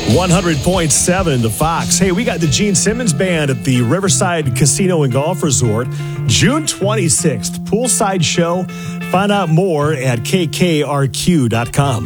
100.7 The Fox. Hey, we got the Gene Simmons Band at the Riverside Casino and Golf Resort. June 26th, poolside show. Find out more at kkrq.com.